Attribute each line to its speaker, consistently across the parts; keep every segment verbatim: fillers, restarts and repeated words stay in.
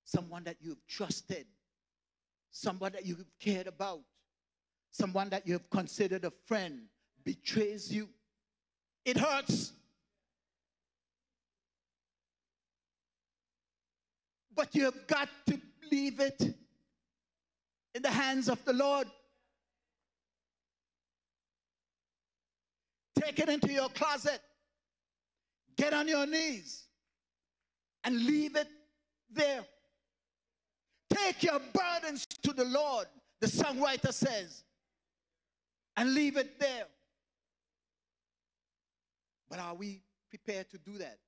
Speaker 1: someone that you've trusted, someone that you've cared about, someone that you've considered a friend betrays you. It hurts. But you have got to leave it in the hands of the Lord. Take it into your closet. Get on your knees and leave it there. Take your burdens to the Lord, the songwriter says, and leave it there. But are we prepared to do that?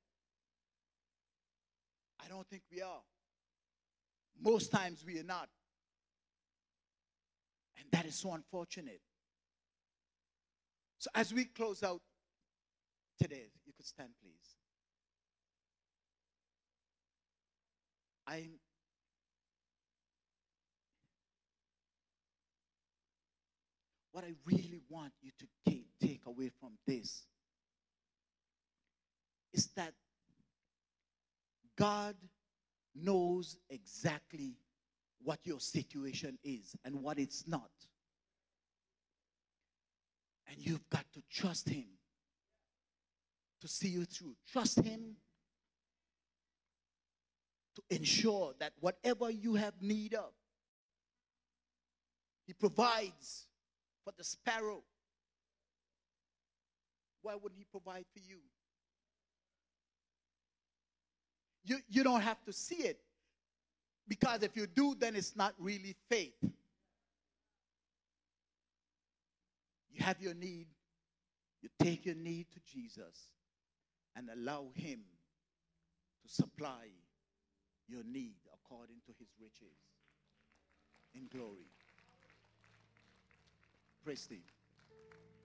Speaker 1: I don't think we are. Most times we are not. And that is so unfortunate. So as we close out today, you could stand, please. I what I really want you to take, take away from this is that God knows exactly what your situation is and what it's not. And you've got to trust him to see you through. Trust him to ensure that whatever you have need of, he provides for the sparrow. Why wouldn't he provide for you? You, you don't have to see it. Because if you do, then it's not really faith. You have your need. You take your need to Jesus and allow him to supply your need according to his riches in glory. Praise Steve.